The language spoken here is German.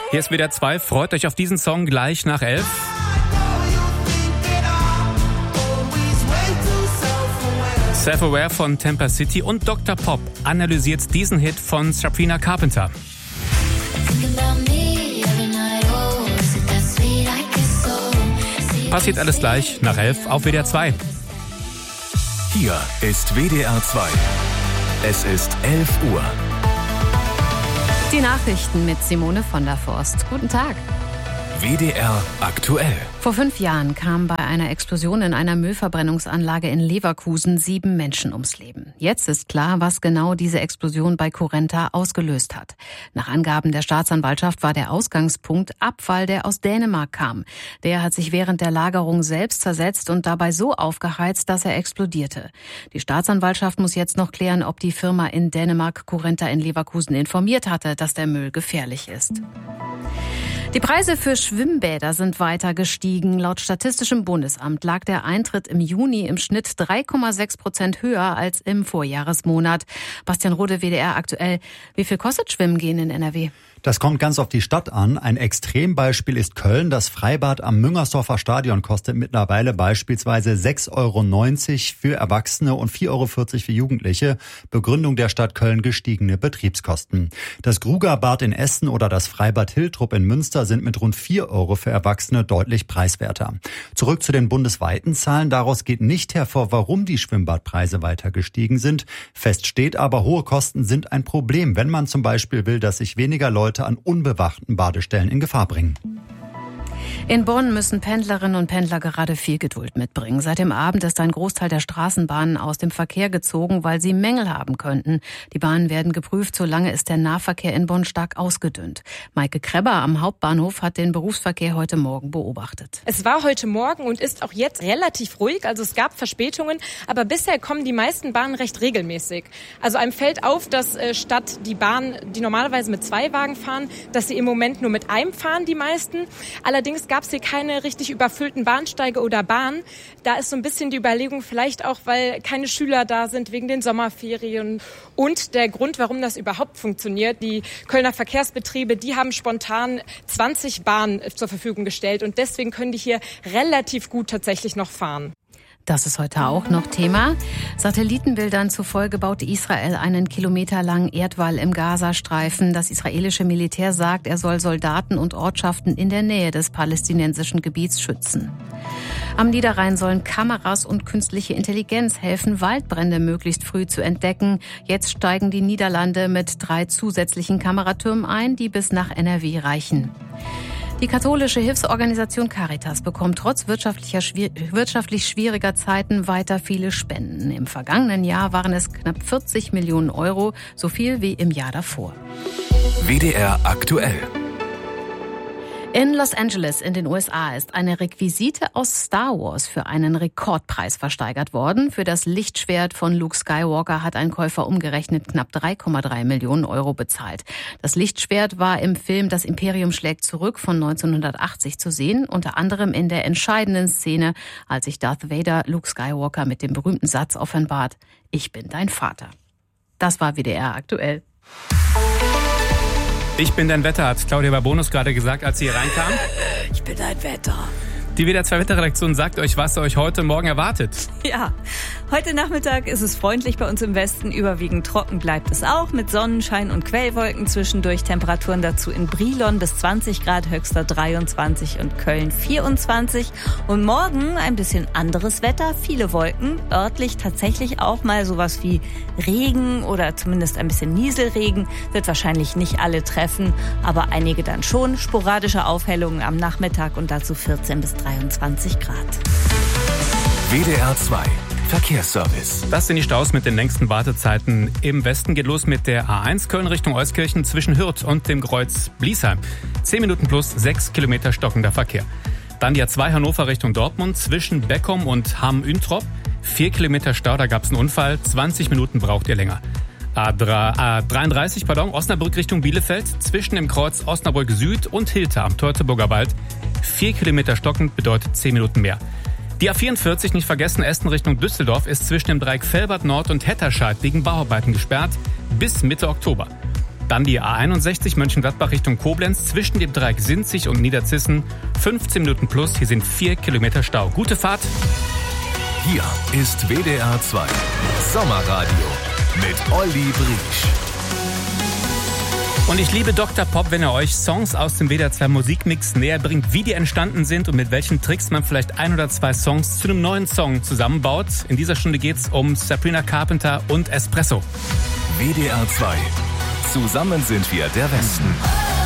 Hier ist WDR 2. Freut euch auf diesen Song gleich nach 11. Self-Aware von Temper City und Dr. Pop analysiert diesen Hit von Sabrina Carpenter. Passiert alles gleich nach 11 auf WDR 2. Hier ist WDR 2. Es ist 11 Uhr. Die Nachrichten mit Simone von der Forst. Guten Tag. WDR aktuell. Vor 5 Jahren kamen bei einer Explosion in einer Müllverbrennungsanlage in Leverkusen 7 Menschen ums Leben. Jetzt ist klar, was genau diese Explosion bei Currenta ausgelöst hat. Nach Angaben der Staatsanwaltschaft war der Ausgangspunkt Abfall, der aus Dänemark kam. Der hat sich während der Lagerung selbst zersetzt und dabei so aufgeheizt, dass er explodierte. Die Staatsanwaltschaft muss jetzt noch klären, ob die Firma in Dänemark Currenta in Leverkusen informiert hatte, dass der Müll gefährlich ist. Die Preise für Schwimmbäder sind weiter gestiegen. Laut Statistischem Bundesamt lag der Eintritt im Juni im Schnitt 3,6% höher als im Vorjahresmonat. Bastian Rode, WDR aktuell. Wie viel kostet Schwimmen gehen in NRW? Das kommt ganz auf die Stadt an. Ein Extrembeispiel ist Köln. Das Freibad am Müngersdorfer Stadion kostet mittlerweile beispielsweise 6,90 € für Erwachsene und 4,40 € für Jugendliche. Begründung der Stadt Köln: gestiegene Betriebskosten. Das Grugerbad in Essen oder das Freibad Hiltrup in Münster sind mit rund 4 € für Erwachsene deutlich preiswerter. Zurück zu den bundesweiten Zahlen. Daraus geht nicht hervor, warum die Schwimmbadpreise weiter gestiegen sind. Fest steht aber, hohe Kosten sind ein Problem, wenn man zum Beispiel will, dass sich weniger Leute an unbewachten Badestellen in Gefahr bringen. In Bonn müssen Pendlerinnen und Pendler gerade viel Geduld mitbringen. Seit dem Abend ist ein Großteil der Straßenbahnen aus dem Verkehr gezogen, weil sie Mängel haben könnten. Die Bahnen werden geprüft, solange ist der Nahverkehr in Bonn stark ausgedünnt. Maike Krebber am Hauptbahnhof hat den Berufsverkehr heute Morgen beobachtet. Es war heute Morgen und ist auch jetzt relativ ruhig, also es gab Verspätungen, aber bisher kommen die meisten Bahnen recht regelmäßig. Also einem fällt auf, dass statt die Bahnen, die normalerweise mit 2 Wagen fahren, dass sie im Moment nur mit einem fahren, die meisten. Allerdings gab es hier keine richtig überfüllten Bahnsteige oder Bahnen. Da ist so ein bisschen die Überlegung, vielleicht auch, weil keine Schüler da sind wegen den Sommerferien. Und der Grund, warum das überhaupt funktioniert, die Kölner Verkehrsbetriebe, die haben spontan 20 Bahnen zur Verfügung gestellt und deswegen können die hier relativ gut tatsächlich noch fahren. Das ist heute auch noch Thema. Satellitenbildern zufolge baut Israel einen kilometerlangen Erdwall im Gazastreifen. Das israelische Militär sagt, er soll Soldaten und Ortschaften in der Nähe des palästinensischen Gebiets schützen. Am Niederrhein sollen Kameras und künstliche Intelligenz helfen, Waldbrände möglichst früh zu entdecken. Jetzt steigen die Niederlande mit 3 zusätzlichen Kameratürmen ein, die bis nach NRW reichen. Die katholische Hilfsorganisation Caritas bekommt trotz wirtschaftlich schwieriger Zeiten weiter viele Spenden. Im vergangenen Jahr waren es knapp 40 Millionen €, so viel wie im Jahr davor. WDR aktuell. In Los Angeles in den USA ist eine Requisite aus Star Wars für einen Rekordpreis versteigert worden. Für das Lichtschwert von Luke Skywalker hat ein Käufer umgerechnet knapp 3,3 Millionen € bezahlt. Das Lichtschwert war im Film Das Imperium schlägt zurück von 1980 zu sehen, unter anderem in der entscheidenden Szene, als sich Darth Vader Luke Skywalker mit dem berühmten Satz offenbart: Ich bin dein Vater. Das war WDR aktuell. Ich bin dein Wetter, hat Claudia Babonus gerade gesagt, als sie hier reinkam. Ich bin dein Wetter. Die WDR 2 Wetterredaktion sagt euch, was euch heute Morgen erwartet. Ja, heute Nachmittag ist es freundlich bei uns im Westen. Überwiegend trocken bleibt es auch mit Sonnenschein und Quellwolken zwischendurch. Temperaturen dazu in Brilon bis 20 Grad, höchster 23 und Köln 24. Und morgen ein bisschen anderes Wetter, viele Wolken. Örtlich tatsächlich auch mal sowas wie Regen oder zumindest ein bisschen Nieselregen. Wird wahrscheinlich nicht alle treffen, aber einige dann schon. Sporadische Aufhellungen am Nachmittag und dazu 14 bis 23 Grad. WDR 2 Verkehrsservice. Das sind die Staus mit den längsten Wartezeiten im Westen. Geht los mit der A1 Köln Richtung Euskirchen zwischen Hürth und dem Kreuz Bliesheim. 10 Minuten plus 6 Kilometer stockender Verkehr. Dann die A2 Hannover Richtung Dortmund zwischen Beckum und Hamm-Üntrop. 4 Kilometer Stau, da gab es einen Unfall. 20 Minuten braucht ihr länger. A33, Osnabrück Richtung Bielefeld zwischen dem Kreuz Osnabrück Süd und Hilter am Teutoburger Wald. 4 Kilometer stockend bedeutet 10 Minuten mehr. Die A44, nicht vergessen, Essen Richtung Düsseldorf, ist zwischen dem Dreieck Velbert Nord und Hetterscheid wegen Bauarbeiten gesperrt bis Mitte Oktober. Dann die A61 Mönchengladbach Richtung Koblenz zwischen dem Dreieck Sinzig und Niederzissen. 15 Minuten plus, hier sind 4 Kilometer Stau. Gute Fahrt. Hier ist WDR 2 Sommerradio mit Olli Briesch. Und ich liebe Dr. Pop, wenn er euch Songs aus dem WDR 2 Musikmix näher bringt, wie die entstanden sind und mit welchen Tricks man vielleicht 1 oder 2 Songs zu einem neuen Song zusammenbaut. In dieser Stunde geht's um Sabrina Carpenter und Espresso. WDR 2. Zusammen sind wir der Westen.